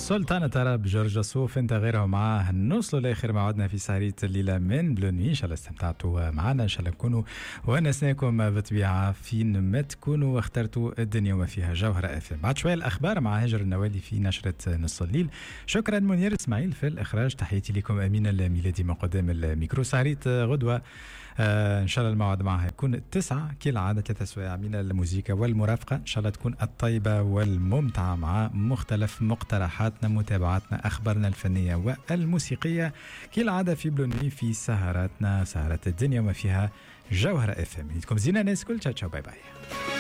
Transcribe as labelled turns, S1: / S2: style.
S1: سلطان طرب جورج صوف انت غيره معاه نوصلوا لاخر موعدنا في سهرية الليله من بلوني. ان شاء الله استمتعتوا معنا، ان شاء الله نكونوا ونسناكم بطبيعه فين ما تكونوا واخترتوا الدنيا وما فيها. جوهره اف ام بعد شويه الاخبار مع هاجر النوالي في نشره نص الليل. شكرا منير اسماعيل في الاخراج، تحياتي لكم امين الميلادي من قدام الميكرو. سهرية غدوه ان شاء الله الموعد معها يكون 9 كالعاده، 3 سوايع من الموسيقى والمرافقه. ان شاء الله تكون الطيبه والممتعه مع مختلف مقترحاتنا، متابعاتنا، اخبارنا الفنيه والموسيقيه كالعاده في بلوني في سهراتنا، سهرات الدنيا وما فيها. جوهره اف ام. لكم زينه ناس كل. تشاو باي باي.